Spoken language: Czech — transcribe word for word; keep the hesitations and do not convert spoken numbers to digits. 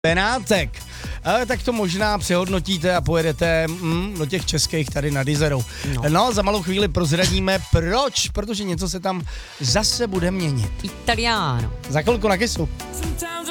Benátek. Ale tak to možná přehodnotíte a pojedete mm, do těch českých tady nad Jizerou. No. no, za malou chvíli prozradíme proč, protože něco se tam zase bude měnit. Italiano. Za chvilku na Kissu.